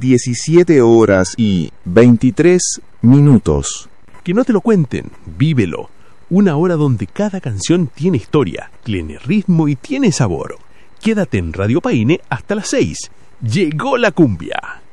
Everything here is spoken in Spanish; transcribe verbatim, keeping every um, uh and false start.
diecisiete horas y veintitrés minutos. Que no te lo cuenten, vívelo. Una hora donde cada canción tiene historia, tiene ritmo y tiene sabor. Quédate en Radio Paine hasta las seis. Llegó la cumbia.